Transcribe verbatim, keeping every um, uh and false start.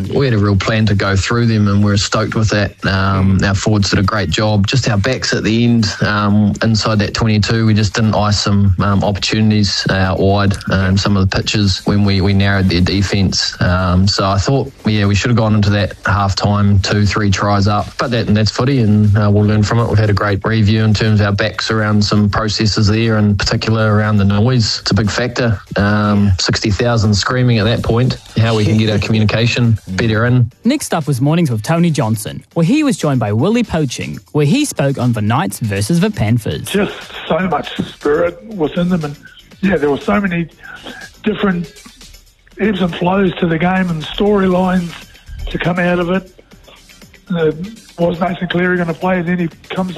we had a real plan to go through them, and we were stoked with that. Um, our forwards did a great job. Just our backs at the end, um, inside that twenty-two, we just didn't ice some um, opportunities out wide, um, some of the pitches when we, we narrowed their defence. Um, so I thought, yeah, we should have gone into that half-time, two, three tries up. But that, and that's footy, and uh, we'll learn from it. We've had a great review in terms of our backs around some processes there, in particular around the noise. It's a big factor. Um, sixty thousand screaming at that point, how we can get our communication better in. Next up was Mornings with Tony Johnson, where he was joined by Willie Poaching, where he spoke on the Knights versus the Panthers. Just so much spirit within them, and yeah, there were so many different ebbs and flows to the game and storylines to come out of it. Uh, was Nathan Cleary going to play? And then he comes